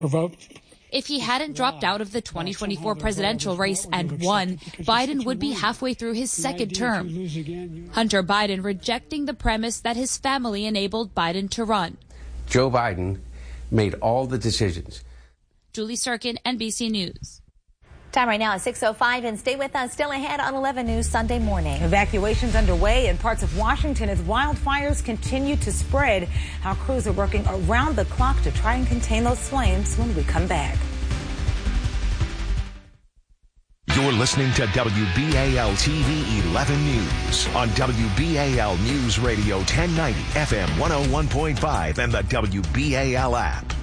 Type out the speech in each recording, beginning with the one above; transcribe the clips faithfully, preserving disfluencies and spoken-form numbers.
vote. If he hadn't dropped out of the twenty twenty-four presidential race and won, Biden would be halfway through his second term. Hunter Biden rejecting the premise that his family enabled Biden to run. Joe Biden made all the decisions. Julie Sirkin, N B C News. Time right now is six oh five, and stay with us. Still ahead on eleven News Sunday morning. Evacuations underway in parts of Washington as wildfires continue to spread. Our crews are working around the clock to try and contain those flames when we come back. You're listening to W B A L T V eleven News on W B A L News Radio ten ninety F M one oh one point five and the W B A L app.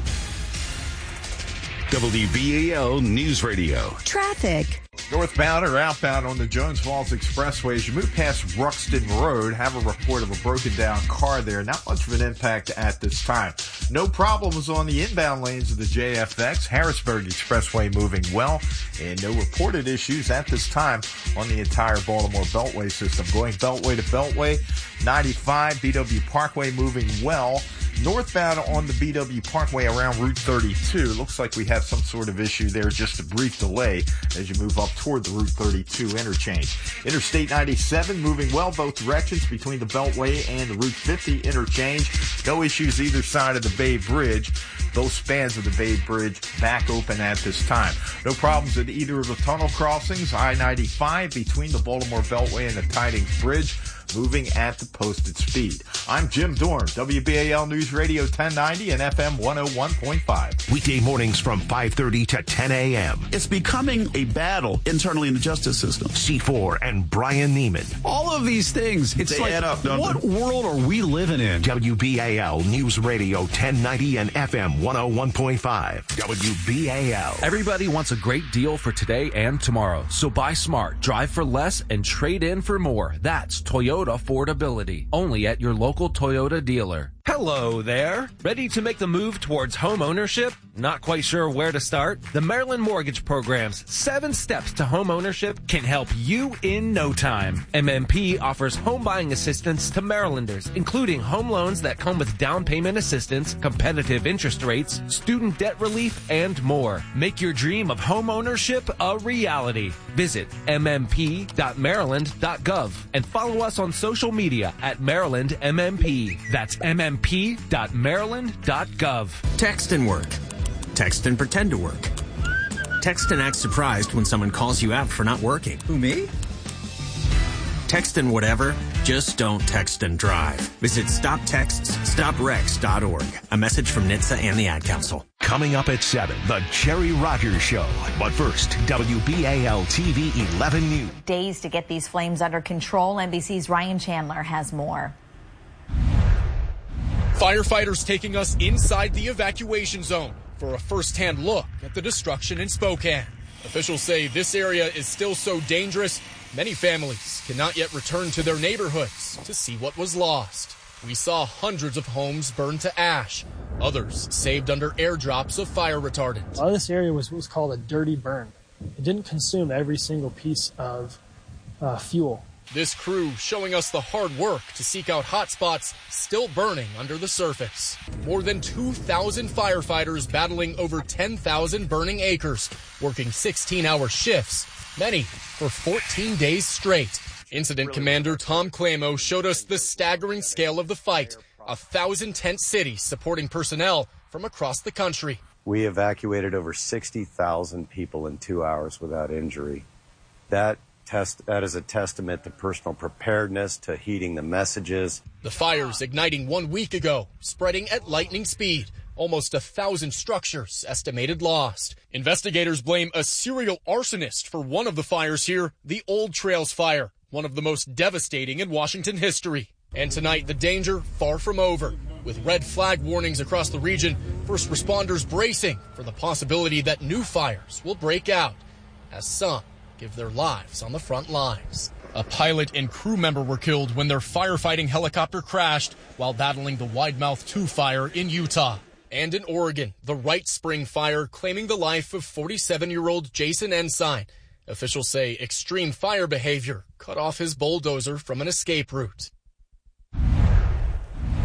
W B A L News Radio. Traffic. Northbound or outbound on the Jones Falls Expressway, as you move past Ruxton Road, have a report of a broken down car there. Not much of an impact at this time. No problems on the inbound lanes of the J F X. Harrisburg Expressway moving well, and no reported issues at this time on the entire Baltimore Beltway system. Going Beltway to Beltway, ninety-five, B W Parkway moving well. Northbound on the B W Parkway around Route thirty-two. Looks like we have some sort of issue there, just a brief delay as you move up toward the Route thirty-two interchange. Interstate ninety-seven moving well both directions between the Beltway and the Route fifty interchange. No issues either side of the Bay Bridge. Both spans of the Bay Bridge back open at this time. No problems at either of the tunnel crossings. I ninety-five between the Baltimore Beltway and the Tidings Bridge, moving at the posted speed. I'm Jim Dorn, W B A L News Radio ten ninety and F M one oh one point five. Weekday mornings from five thirty to ten a.m. It's becoming a battle internally in the justice system. C four and Brian Neiman. All of these things, it's they like, add up, don't what they? world are we living in? W B A L News Radio ten ninety and F M one oh one point five. W B A L. Everybody wants a great deal for today and tomorrow. So buy smart, drive for less, and trade in for more. That's Toyota affordability. Only at your local Toyota dealer. Hello there. Ready to make the move towards home ownership? Not quite sure where to start? The Maryland Mortgage Program's seven steps to home ownership can help you in no time. M M P offers home buying assistance to Marylanders, including home loans that come with down payment assistance, competitive interest rates, student debt relief, and more. Make your dream of home ownership a reality. Visit m m p dot maryland dot gov and follow us on social media at Maryland M M P. That's m m p dot maryland dot gov. Text and work. Text and pretend to work. Text and act surprised when someone calls you out for not working. Who, me? Text and whatever, just don't text and drive. Visit stop texts stop wrecks dot org. A message from N H T S A and the Ad Council. Coming up at seven, the Jerry Rogers Show. But first, W B A L T V eleven News. Days to get these flames under control. N B C's Ryan Chandler has more. Firefighters taking us inside the evacuation zone for a first-hand look at the destruction in Spokane. Officials say this area is still so dangerous, many families cannot yet return to their neighborhoods to see what was lost. We saw hundreds of homes burned to ash, others saved under airdrops of fire retardant. A lot of this area was what was called a dirty burn. It didn't consume every single piece of uh, fuel. This crew showing us the hard work to seek out hot spots still burning under the surface. More than two thousand firefighters battling over ten thousand burning acres, working sixteen-hour shifts, many for fourteen days straight. Incident Commander Tom Clamo showed us the staggering scale of the fight. A thousand tent city supporting personnel from across the country. We evacuated over sixty thousand people in two hours without injury. That Test, that is a testament to personal preparedness, to heeding the messages. The fires igniting one week ago, spreading at lightning speed. Almost a thousand structures estimated lost. Investigators blame a serial arsonist for one of the fires here, the Old Trails Fire, one of the most devastating in Washington history. And tonight, the danger far from over. With red flag warnings across the region, first responders bracing for the possibility that new fires will break out, as some give their lives on the front lines. A pilot and crew member were killed when their firefighting helicopter crashed while battling the Wide Mouth two fire in Utah. And in Oregon, the Wright Spring fire claiming the life of forty-seven-year-old Jason Ensign. Officials say extreme fire behavior cut off his bulldozer from an escape route.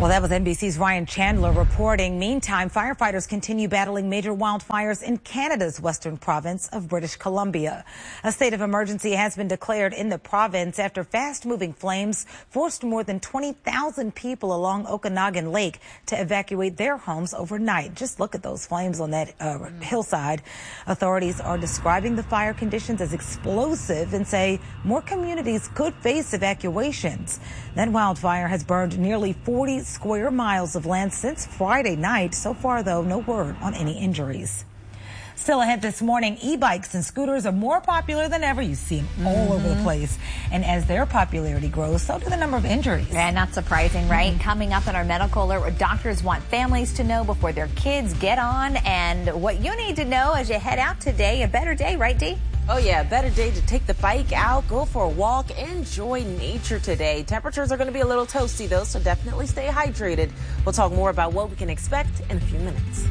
Well, that was N B C's Ryan Chandler reporting. Meantime, firefighters continue battling major wildfires in Canada's western province of British Columbia. A state of emergency has been declared in the province after fast-moving flames forced more than twenty thousand people along Okanagan Lake to evacuate their homes overnight. Just look at those flames on that uh, hillside. Authorities are describing the fire conditions as explosive and say more communities could face evacuations. That wildfire has burned nearly forty square miles of land since Friday night. So far, though, no word on any injuries. Still ahead this morning, e-bikes and scooters are more popular than ever. You see them all mm-hmm. over the place. And as their popularity grows, so do the number of injuries. Yeah, not surprising, right? Mm-hmm. Coming up in our medical alert, what doctors want families to know before their kids get on, and what you need to know as you head out today. A better day, right, Dee? Oh, yeah, a better day to take the bike out, go for a walk, enjoy nature today. Temperatures are going to be a little toasty, though, so definitely stay hydrated. We'll talk more about what we can expect in a few minutes.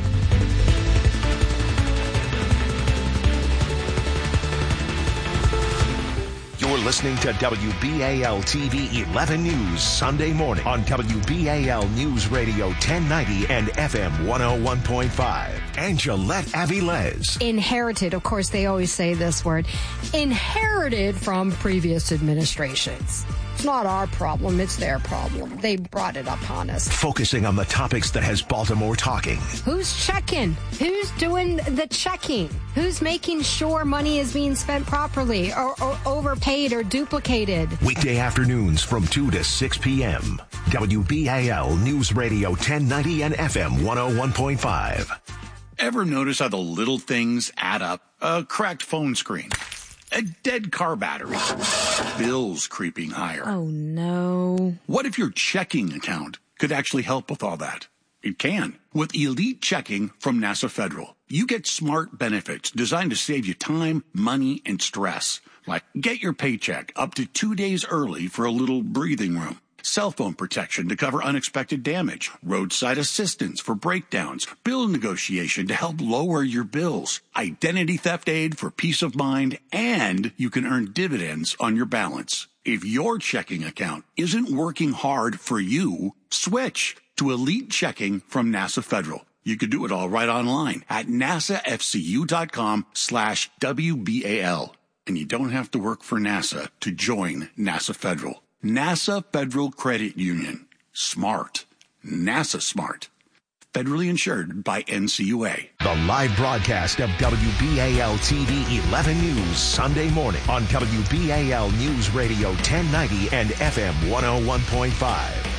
You're listening to W B A L T V eleven News Sunday morning on W B A L News Radio ten ninety and F M one oh one point five. Angelette Avilés. Inherited, of course, they always say this word, inherited from previous administrations. It's not our problem, it's their problem. They brought it upon us. Focusing on the topics that has Baltimore talking. Who's checking? Who's doing the checking? Who's making sure money is being spent properly or, or overpaid or duplicated? Weekday afternoons from two to six p.m. W B A L News Radio ten ninety and F M one oh one point five. Ever notice how the little things add up? A cracked phone screen, a dead car battery, bills creeping higher. Oh, no. What if your checking account could actually help with all that? It can. With Elite Checking from NASA Federal, you get smart benefits designed to save you time, money, and stress. Like get your paycheck up to two days early for a little breathing room. Cell phone protection to cover unexpected damage, roadside assistance for breakdowns, bill negotiation to help lower your bills, identity theft aid for peace of mind, and you can earn dividends on your balance. If your checking account isn't working hard for you, switch to Elite Checking from NASA Federal. You could do it all right online at nasafcu.com slash WBAL. And you don't have to work for NASA to join NASA Federal. NASA Federal Credit Union. Smart. NASA smart. Federally insured by N C U A. The live broadcast of W B A L T V eleven News Sunday morning on W B A L News Radio ten ninety and F M one oh one point five.